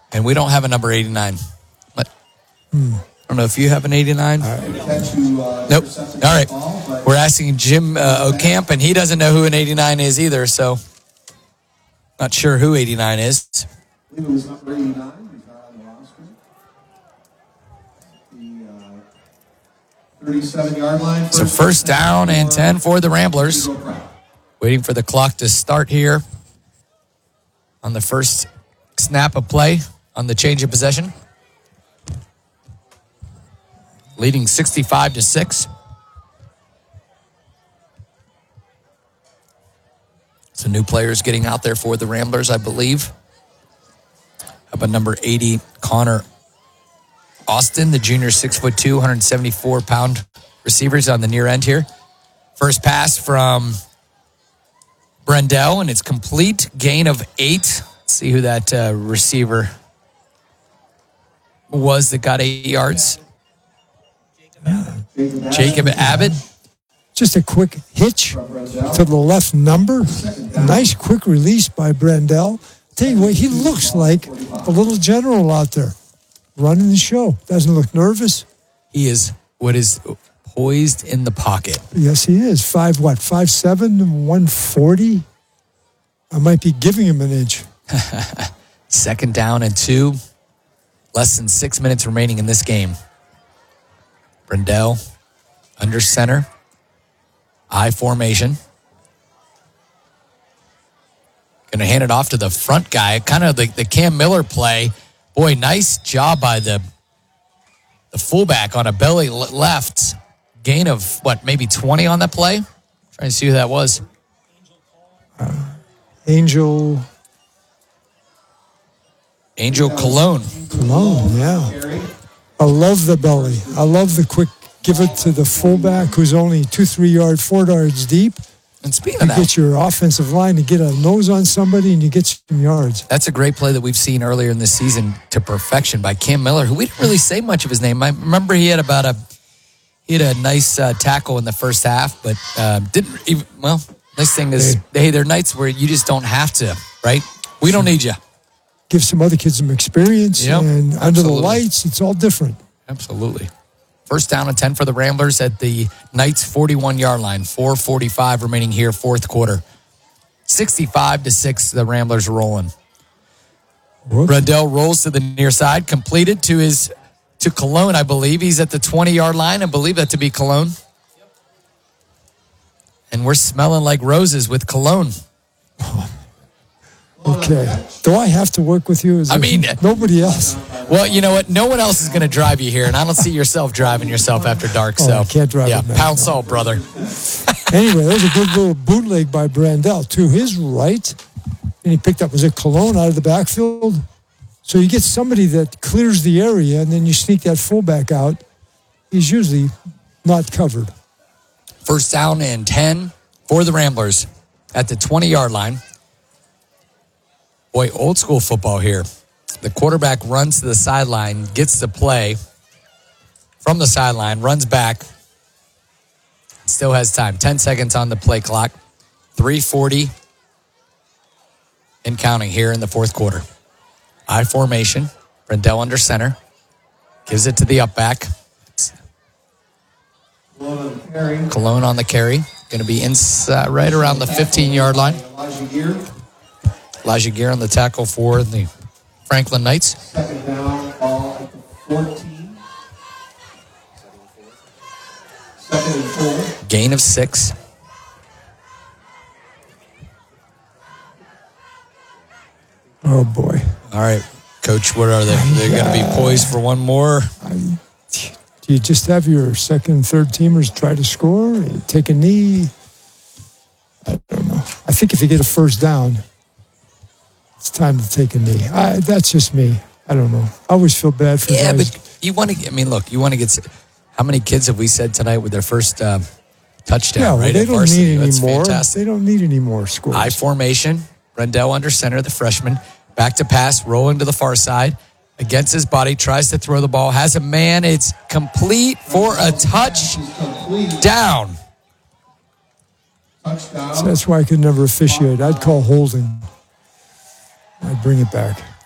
And we don't have a number 89. But I don't know if you have an 89. Nope. All right. We're asking Jim O'Camp, and he doesn't know who an 89 is either, so not sure who 89 is. I believe it was number 89. He's not on the roster. The 37-yard line. So first down and 10 for the Ramblers. Waiting for the clock to start here on the first snap of play on the change of possession. Leading 65-6. Some new players getting out there for the Ramblers, I believe. How about number 80, Connor Austin, the junior 6'2", 174-pound receivers on the near end here. First pass from Brendel, and it's complete. Gain of 8. Let's see who that receiver was that got 8 yards. Jacob Abbott. Just a quick hitch to the left number. A nice quick release by Brendel. Tell you what, he looks like a little general out there running the show. Doesn't look nervous. He is poised in the pocket. Yes, he is. 5'7", 140. I might be giving him an inch. Second down and 2. Less than 6 minutes remaining in this game. Brendel under center. I formation. Going to hand it off to the front guy. Kind of the Cam Miller play. Boy, nice job by the fullback on a belly left. Gain of, maybe 20 on that play? Trying to see who that was. Angel Cologne. Cologne, yeah. I love the belly. I love the quick give it to the fullback who's only 4 yards deep. And speaking of that, you get your offensive line to get a nose on somebody and you get some yards. That's a great play that we've seen earlier in this season to perfection by Cam Miller, who we didn't really say much of his name. I remember he had a nice tackle in the first half, but didn't even, nice thing is, there are nights where you just don't have to, right? We don't need you. Give some other kids some experience, and under the lights, it's all different. Absolutely. First down and 10 for the Ramblers at the Knights' 41-yard line. 4:45 remaining here, fourth quarter. 65-6, the Ramblers rolling. Brendel rolls to the near side, completed to Cologne, I believe. He's at the 20-yard line. I believe that to be Cologne. And we're smelling like roses with Cologne. Okay. Do I have to work with you? Nobody else. Well, you know what? No one else is going to drive you here, and I don't see yourself driving yourself after dark. So I can't drive it now. Pound salt, brother. Anyway, that was a good little bootleg by Brendel to his right, and he picked up, was it Cologne out of the backfield? So you get somebody that clears the area, and then you sneak that fullback out. He's usually not covered. First down and 10 for the Ramblers at the 20-yard line. Boy, old school football here. The quarterback runs to the sideline, gets the play from the sideline, runs back. Still has time. 10 seconds on the play clock. 3:40 and counting here in the fourth quarter. I formation. Brendel under center. Gives it to the up back. Cologne on the carry. Going to be inside, right around the 15-yard line. Elijah Gear on the tackle for the Franklin Knights. Second down, ball at the 14. Second and 4. Gain of 6. Oh, boy. All right, Coach, what are they? They're going to be poised for one more. Do you just have your second and third teamers try to score? Take a knee? I don't know. I think if you get a first down, it's time to take a knee. That's just me. I don't know. I always feel bad for guys. Yeah, but you want to, you want to get, how many kids have we said tonight with their first touchdown, well, right? They don't need any That's more. fantastic. They don't need any more scores. I formation. Brendel under center, the freshman. Back to pass, rolling to the far side. Against his body, tries to throw the ball. Has a man. It's complete for a touchdown. So that's why I could never officiate. I'd call holding. I'd bring it back.